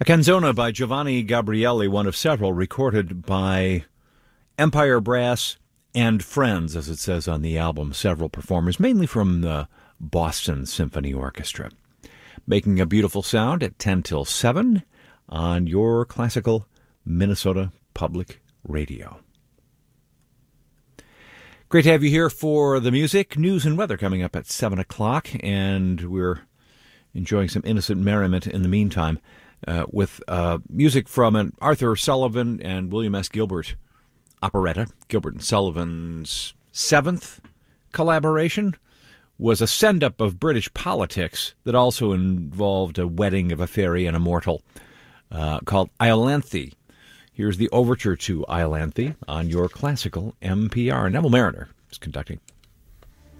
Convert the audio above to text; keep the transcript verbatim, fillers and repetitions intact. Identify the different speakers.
Speaker 1: A canzona by Giovanni Gabrieli, one of several recorded by Empire Brass and Friends, as it says on the album. Several performers, mainly from the Boston Symphony Orchestra. Making a beautiful sound at ten till seven on your classical Minnesota Public Radio. Great to have you here for the music, news, and weather coming up at seven o'clock, and we're enjoying some innocent merriment in the meantime uh, with uh, music from an Arthur Sullivan and William S. Gilbert operetta. Gilbert and Sullivan's seventh collaboration was a send-up of British politics that also involved a wedding of a fairy and a mortal uh, called Iolanthe. Here's the overture to Iolanthe on your classical M P R. Neville Mariner is conducting.